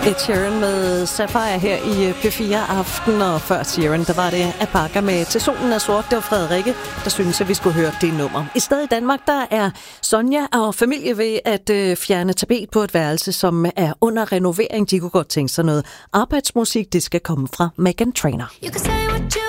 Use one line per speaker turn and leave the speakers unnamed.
Ed Sheeran med Sapphire her i P4 Aften, og før Sheeran, der var det Apaka med Til solen er sort. Det var Frederikke, der synes, at vi skulle høre det nummer. I stedet i Danmark, der er Sonja og familie ved at fjerne tapet på et værelse, som er under renovering. De kunne godt tænke sig noget arbejdsmusik. Det skal komme fra Meghan Trainor.